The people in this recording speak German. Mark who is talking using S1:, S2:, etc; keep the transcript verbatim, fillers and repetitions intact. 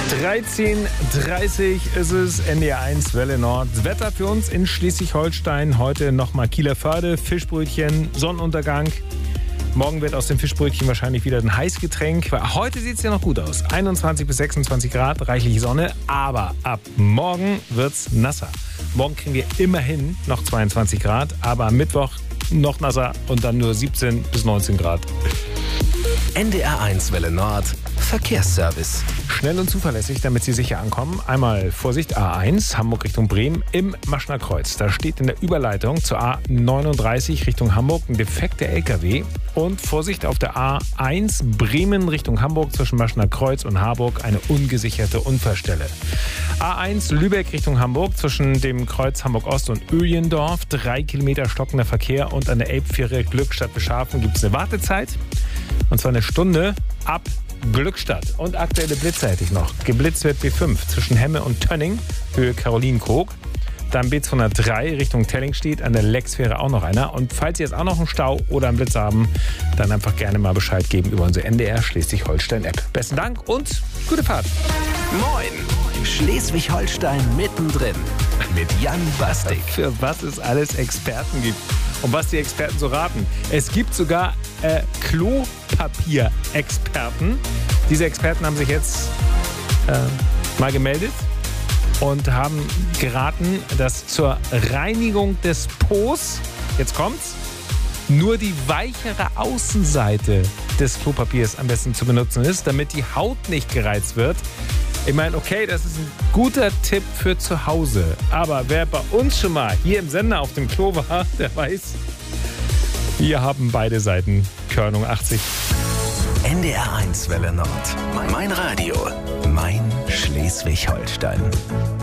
S1: dreizehn Uhr dreißig ist es, N D R eins Welle Nord. Wetter für uns in Schleswig-Holstein. Heute nochmal Kieler Förde, Fischbrötchen, Sonnenuntergang. Morgen wird aus dem Fischbrötchen wahrscheinlich wieder ein Heißgetränk. Heute sieht es ja noch gut aus. einundzwanzig bis sechsundzwanzig Grad, reichlich Sonne. Aber ab morgen wird es nasser. Morgen kriegen wir immerhin noch zweiundzwanzig Grad. Aber am Mittwoch noch nasser und dann nur siebzehn bis neunzehn Grad.
S2: N D R eins Welle Nord Verkehrsservice.
S1: Schnell und zuverlässig, damit Sie sicher ankommen. Einmal Vorsicht, A eins, Hamburg Richtung Bremen im Maschner Kreuz. Da steht in der Überleitung zur A neununddreißig Richtung Hamburg ein defekter L K W. Und Vorsicht auf der A eins, Bremen Richtung Hamburg zwischen Maschner Kreuz und Harburg eine ungesicherte Unfallstelle. A eins, Lübeck Richtung Hamburg zwischen dem Kreuz Hamburg Ost und Öhlendorf. Drei Kilometer stockender Verkehr und an der Elbfähre Glückstadt Beschafen gibt es eine Wartezeit. Und zwar eine Stunde ab Glückstadt. Und aktuelle Blitze hätte ich noch. Geblitzt wird B fünf zwischen Hemme und Tönning, Höhe Karolinenkoog. Dann B zweihundertdrei Richtung Tellingstedt, an der Lexfähre auch noch einer. Und falls Sie jetzt auch noch einen Stau oder einen Blitz haben, dann einfach gerne mal Bescheid geben über unsere N D R Schleswig-Holstein-App. Besten Dank und gute Fahrt.
S2: Moin, Schleswig-Holstein mittendrin mit Jan Bastik.
S1: Für was es alles Experten gibt und was die Experten so raten. Es gibt sogar äh, Klopapier-Experten. Diese Experten haben sich jetzt äh, mal gemeldet und haben geraten, dass zur Reinigung des Po's, jetzt kommt's, nur die weichere Außenseite des Klopapiers am besten zu benutzen ist, damit die Haut nicht gereizt wird. Ich meine, okay, das ist ein guter Tipp für zu Hause. Aber wer bei uns schon mal hier im Sender auf dem Klo war, der weiß, wir haben beide Seiten Körnung achtzig.
S2: N D R eins Welle Nord. Mein Radio. Mein Schleswig-Holstein.